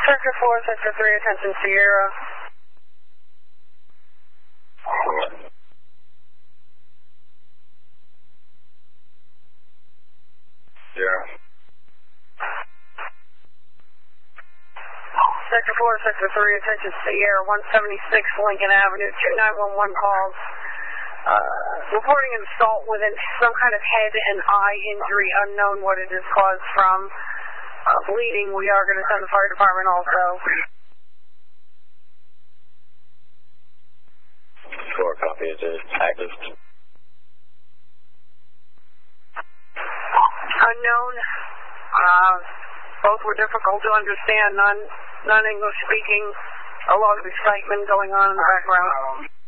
Sector 4, Sector 3, attention Sierra. Sierra. Sector 4, Sector 3, attention Sierra, 176 Lincoln Avenue, 2911 calls. Reporting an assault with some kind of head and eye injury, unknown what it is caused from. Bleeding, we are going to send the fire department also. 4 copy, it is active. Unknown. Both were difficult to understand, non-English speaking. A lot of excitement going on in the background.